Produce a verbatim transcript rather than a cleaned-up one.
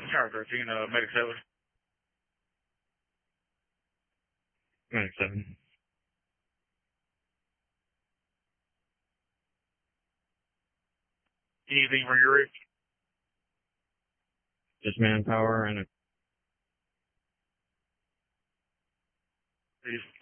Tower thirteen, uh, Medic seven. Medic seven. Anything from your rig? Just manpower and a Please.